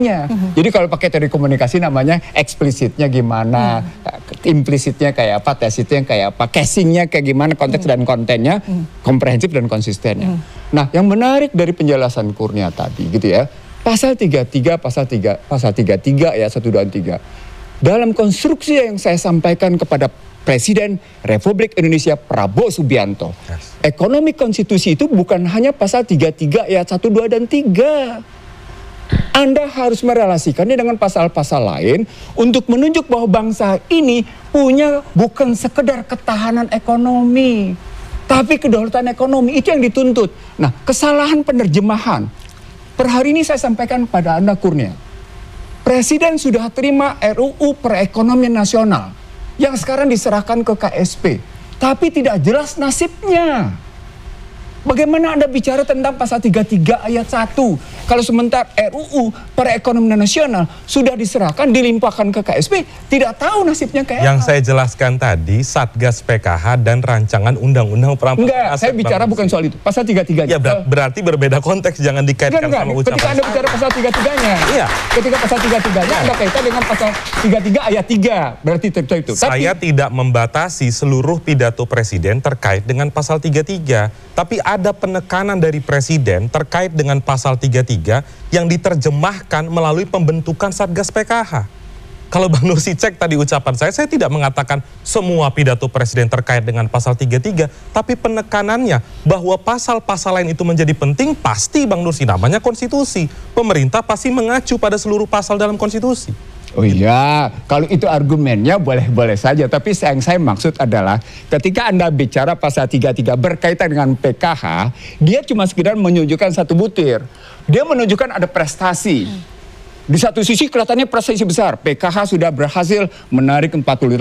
Jadi kalau pakai teori komunikasi namanya eksplisitnya gimana, implisitnya kayak apa, tasitnya kayak apa, casingnya kayak gimana, konteks dan kontennya, komprehensif dan konsistennya. Nah, yang menarik dari penjelasan Kurnia tadi gitu ya, pasal 33 ayat 1, 2, 3. Dalam konstruksi yang saya sampaikan kepada Presiden Republik Indonesia Prabowo Subianto, ekonomi konstitusi itu bukan hanya pasal 33 ayat 1, 2, dan 3. Anda harus merelasikannya dengan pasal-pasal lain untuk menunjuk bahwa bangsa ini punya bukan sekedar ketahanan ekonomi, tapi kedaulatan ekonomi. Itu yang dituntut. Nah, kesalahan penerjemahan. Per hari ini saya sampaikan pada Anda, Kurnia. Presiden sudah terima RUU Perekonomian Nasional yang sekarang diserahkan ke KSP, tapi tidak jelas nasibnya. Bagaimana Anda bicara tentang pasal 33 ayat 1 kalau sementara RUU Perekonomian Nasional sudah diserahkan, dilimpahkan ke KSP, tidak tahu nasibnya kayak Yang saya jelaskan tadi Satgas PKH dan rancangan undang-undang perampasan aset. Saya bicara bukan soal itu. Pasal 33. Ya berarti berbeda konteks, jangan dikaitkan sama ucapan. Ketika Anda bicara pasal 33-nya. Iya. Ketika pasal 33-nya Anda kaitkan dengan pasal 33 ayat 3. Berarti itu. Saya tidak membatasi seluruh pidato presiden terkait dengan pasal 33. Tapi ada penekanan dari presiden terkait dengan pasal 33 yang diterjemahkan melalui pembentukan Satgas PKH. Kalau Bang Nursi cek tadi ucapan saya tidak mengatakan semua pidato presiden terkait dengan pasal 33, tapi penekanannya bahwa pasal-pasal lain itu menjadi penting, pasti Bang Nursi, namanya konstitusi. Pemerintah pasti mengacu pada seluruh pasal dalam konstitusi. Oh iya, kalau itu argumennya boleh-boleh saja. Tapi yang saya maksud adalah ketika Anda bicara pasal 33 berkaitan dengan PKH, dia cuma sekedar menunjukkan satu butir. Dia menunjukkan ada prestasi. Di satu sisi kelihatannya prestasi besar. PKH sudah berhasil menarik 40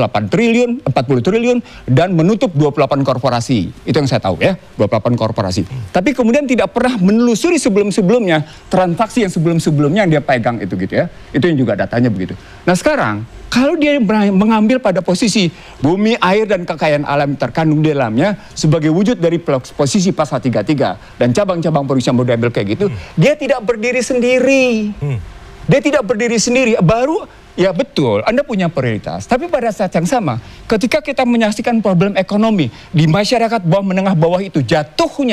triliun dan menutup 28 korporasi. Itu yang saya tahu ya, 28 korporasi. Tapi kemudian tidak pernah menelusuri sebelum-sebelumnya transaksi yang sebelum-sebelumnya yang dia pegang itu gitu ya. Itu yang juga datanya begitu. Nah sekarang kalau dia mengambil pada posisi bumi, air, dan kekayaan alam terkandung di dalamnya sebagai wujud dari posisi pasal 33 dan cabang-cabang perusahaan mau diambil kayak gitu, dia tidak berdiri sendiri. Dia tidak berdiri sendiri, baru ya betul Anda punya prioritas. Tapi pada saat yang sama, ketika kita menyaksikan problem ekonomi di masyarakat bawah menengah bawah itu jatuhnya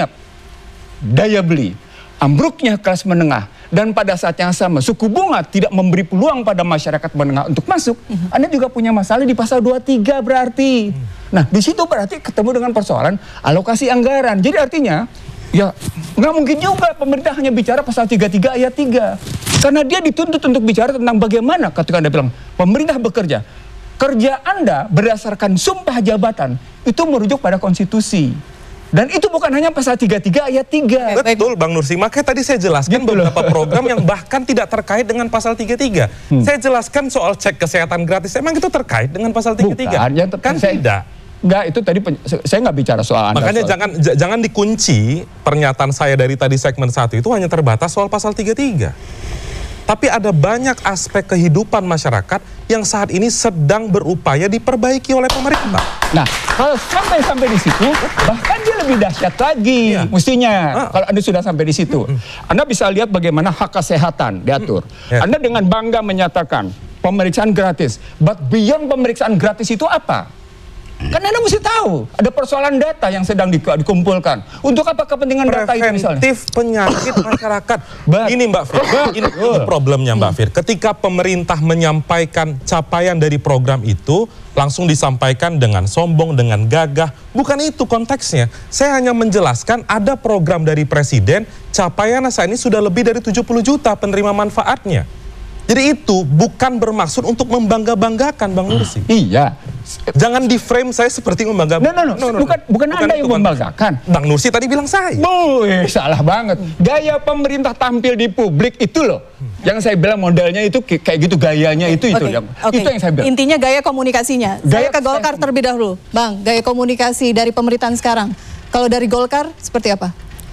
daya beli, ambruknya kelas menengah, dan pada saat yang sama suku bunga tidak memberi peluang pada masyarakat menengah untuk masuk, Anda juga punya masalah di pasal 23 berarti. Nah di situ berarti ketemu dengan persoalan alokasi anggaran. Jadi artinya ya nggak mungkin juga pemerintah hanya bicara pasal 33 ayat 3. Karena dia dituntut untuk bicara tentang bagaimana ketika Anda bilang pemerintah bekerja. Kerja Anda berdasarkan sumpah jabatan itu merujuk pada konstitusi. Dan itu bukan hanya pasal 33 ayat 3. Betul Bang Nursi, makanya tadi saya jelaskan beberapa program yang bahkan tidak terkait dengan pasal 33. Saya jelaskan soal cek kesehatan gratis, emang itu terkait dengan pasal 33? Bukan, kan tidak. Enggak, itu tadi saya nggak bicara soal Anda. Makanya jangan dikunci pernyataan saya dari tadi segmen 1 itu hanya terbatas soal pasal 33. Tapi ada banyak aspek kehidupan masyarakat yang saat ini sedang berupaya diperbaiki oleh pemerintah. Nah, kalau sampai di situ, bahkan dia lebih dahsyat lagi mestinya. Kalau Anda sudah sampai di situ, Anda bisa lihat bagaimana hak kesehatan diatur. Anda dengan bangga menyatakan pemeriksaan gratis. But beyond pemeriksaan gratis itu apa? Kan Anda mesti tahu, ada persoalan data yang sedang dikumpulkan. Untuk apa kepentingan data itu misalnya? Preventif penyakit masyarakat. Ini Mbak Fir, ini problemnya Mbak Fir. Ketika pemerintah menyampaikan capaian dari program itu, langsung disampaikan dengan sombong, dengan gagah. Bukan itu konteksnya. Saya hanya menjelaskan ada program dari Presiden, capaian saat ini sudah lebih dari 70 juta penerima manfaatnya. Jadi itu bukan bermaksud untuk membangga-banggakan Bang Nursi. Iya. Jangan di-frame saya seperti membanggakan. Bukan Anda yang membanggakan. Bang Nursi tadi bilang saya. Salah banget. Gaya pemerintah tampil di publik itu loh. Yang saya bilang modelnya itu kayak gitu, gayanya itu. Itu yang saya bilang. Intinya gaya komunikasinya. Saya ke Golkar terlebih dahulu. Bang, gaya komunikasi dari pemerintahan sekarang. Kalau dari Golkar seperti apa?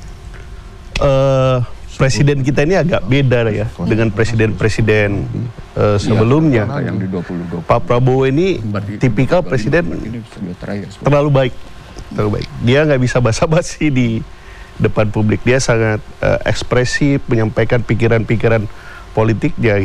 Presiden kita ini agak beda ya dengan presiden-presiden sebelumnya. Pak Prabowo ini tipikal presiden terlalu baik. Dia nggak bisa basa-basi di depan publik. Dia sangat ekspresif, menyampaikan pikiran-pikiran politiknya.